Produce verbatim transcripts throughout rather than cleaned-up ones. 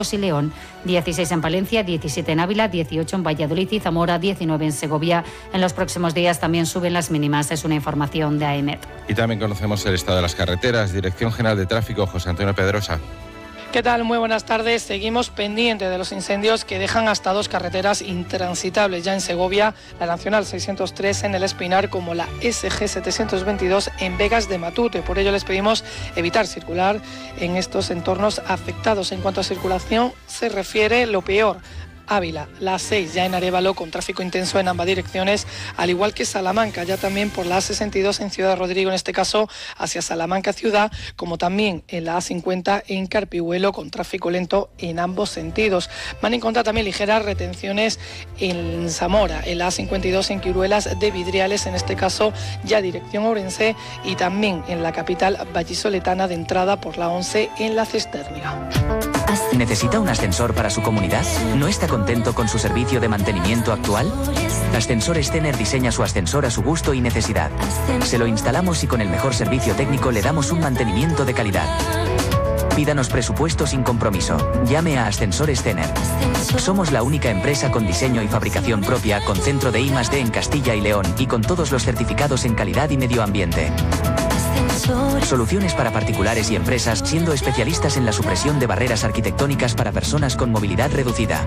y León, dieciséis en Palencia, diecisiete en Ávila, dieciocho en Valladolid y Zamora, diecinueve en Segovia. En los próximos días también suben las mínimas, es una información de AEMET. Y también conocemos el estado de las carreteras. Dirección General de Tráfico, José Antonio Pedrosa. ¿Qué tal? Muy buenas tardes. Seguimos pendientes de los incendios que dejan hasta dos carreteras intransitables ya en Segovia, la Nacional seiscientos tres en El Espinar como la S G setecientos veintidós en Vegas de Matute. Por ello les pedimos evitar circular en estos entornos afectados. En cuanto a circulación se refiere, lo peor: Ávila, la A seis ya en Arévalo con tráfico intenso en ambas direcciones, al igual que Salamanca, ya también por la A sesenta y dos en Ciudad Rodrigo, en este caso hacia Salamanca ciudad, como también en la A cincuenta en Carpihuelo con tráfico lento en ambos sentidos. Van en contra también ligeras retenciones en Zamora, en la A cincuenta y dos en Quiruelas de Vidriales, en este caso ya dirección Ourense, y también en la capital vallisoletana de entrada por la once en la Cisternia. ¿Necesita un ascensor para su comunidad? ¿No está contento con su servicio de mantenimiento actual? Ascensores Tener diseña su ascensor a su gusto y necesidad. Se lo instalamos y con el mejor servicio técnico le damos un mantenimiento de calidad. Pídanos presupuesto sin compromiso. Llame a Ascensores Tener. Somos la única empresa con diseño y fabricación propia, con centro de I más D en Castilla y León y con todos los certificados en calidad y medio ambiente. Soluciones para particulares y empresas, siendo especialistas en la supresión de barreras arquitectónicas para personas con movilidad reducida.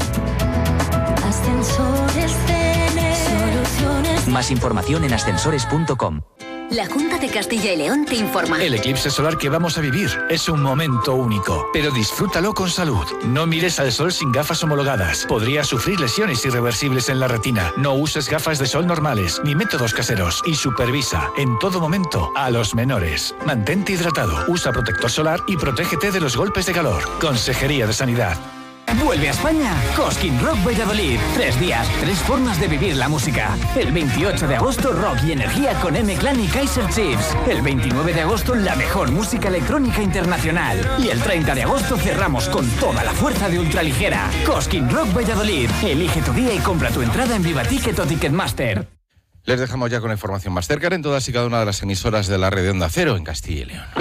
Ascensores Tener. Soluciones. Más información en ascensores punto com. La Junta de Castilla y León te informa. El eclipse solar que vamos a vivir es un momento único, pero disfrútalo con salud. No mires al sol sin gafas homologadas. Podrías sufrir lesiones irreversibles en la retina. No uses gafas de sol normales ni métodos caseros y supervisa en todo momento a los menores. Mantente hidratado, usa protector solar y protégete de los golpes de calor. Consejería de Sanidad. Vuelve a España Cosquín Rock Valladolid. Tres días, tres formas de vivir la música. El veintiocho de agosto, rock y energía con M-Clan y Kaiser Chiefs. El veintinueve de agosto, la mejor música electrónica internacional. Y el treinta de agosto cerramos con toda la fuerza de ultraligera. Cosquín Rock Valladolid. Elige tu día y compra tu entrada en Viva Ticket o Ticketmaster. Les dejamos ya con la información más cercana en todas y cada una de las emisoras de la red de Onda Cero en Castilla y León.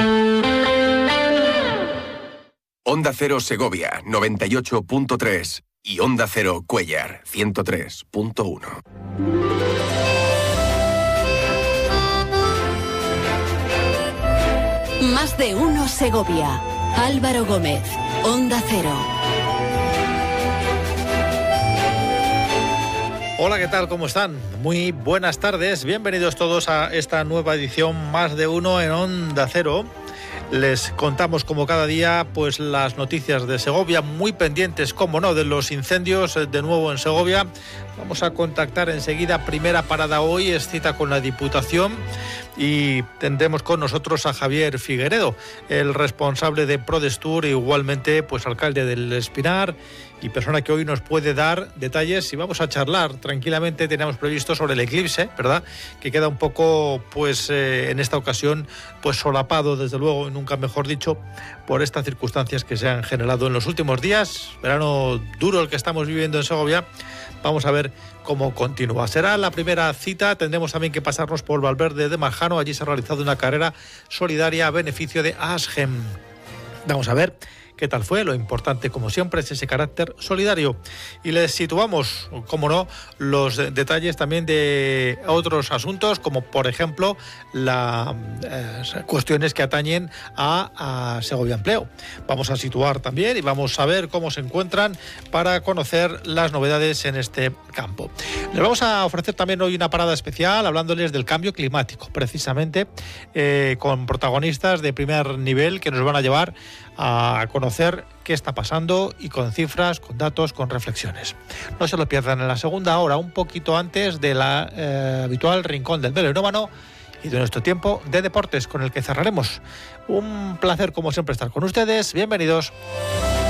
Onda Cero Segovia, noventa y ocho punto tres y Onda Cero Cuéllar, ciento tres punto uno. Más de uno Segovia. Álvaro Gómez, Onda Cero. Hola, ¿qué tal? ¿Cómo están? Muy buenas tardes. Bienvenidos todos a esta nueva edición Más de uno en Onda Cero. Les contamos como cada día pues las noticias de Segovia, muy pendientes, como no, de los incendios de nuevo en Segovia. Vamos a contactar enseguida. Primera parada hoy es cita con la Diputación y tendremos con nosotros a Javier Figueredo, el responsable de Prodestur, igualmente pues alcalde del Espinar y persona que hoy nos puede dar detalles, y vamos a charlar tranquilamente. Teníamos previsto sobre el eclipse, ¿verdad?, que queda un poco pues eh, en esta ocasión pues solapado, desde luego, y nunca mejor dicho, por estas circunstancias que se han generado en los últimos días. Verano duro el que estamos viviendo en Segovia. Vamos a ver cómo continúa. Será la primera cita. Tendremos también que pasarnos por Valverde de Marjano. Allí se ha realizado una carrera solidaria a beneficio de ASGEM. Vamos a ver qué tal fue. Lo importante, como siempre, es ese carácter solidario. Y les situamos, como no, los detalles también de otros asuntos, como por ejemplo las eh, cuestiones que atañen a, a Segovia Empleo. Vamos a situar también y vamos a ver cómo se encuentran para conocer las novedades en este campo. Les vamos a ofrecer también hoy una parada especial hablándoles del cambio climático, precisamente eh, con protagonistas de primer nivel que nos van a llevar a conocer qué está pasando, y con cifras, con datos, con reflexiones. No se lo pierdan en la segunda hora, un poquito antes de la eh, habitual Rincón del Melómano y de nuestro tiempo de deportes, con el que cerraremos. Un placer, como siempre, estar con ustedes. Bienvenidos.